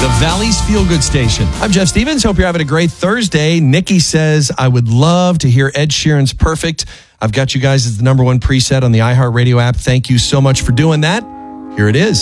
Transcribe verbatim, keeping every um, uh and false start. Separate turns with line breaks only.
The Valley's Feel Good Station. I'm Jeff Stevens. Hope you're having a great Thursday. Nikki says, I would love to hear Ed Sheeran's Perfect. I've got you guys as the number one preset on the iHeartRadio app. Thank you so much for doing that. Here it is.